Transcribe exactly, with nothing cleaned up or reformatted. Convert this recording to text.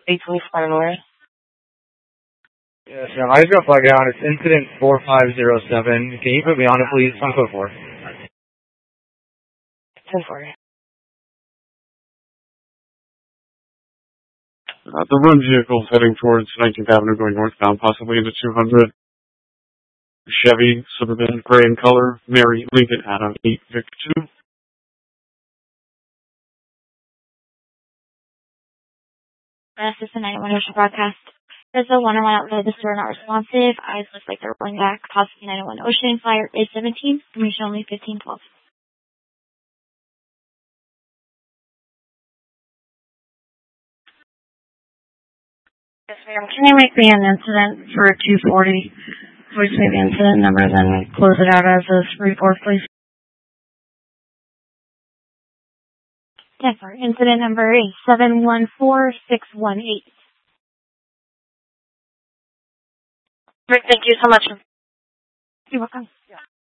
eight twenty-four North. Yes, ma'am. I just got flagged down. It's incident four five zero seven. Can you put me on it, please? one foot four. ten four. Uh, the run vehicle heading towards nineteenth Avenue going northbound, possibly into two hundred. Chevy Suburban, gray in color. Mary Lincoln Adam, eight Vic two. Assistant nine one one Ocean Broadcast. There's a one oh one outside the store not responsive. Eyes look like they're rolling back. Possibly nine oh one Ocean. Flyer is seventeen. Information only fifteen twelve. Yes, ma'am. Can you make me an incident for two forty? Voice me the incident number, then close it out as a report, please. ten four. Incident number is seven one four six one eight. Thank you so much. You're welcome.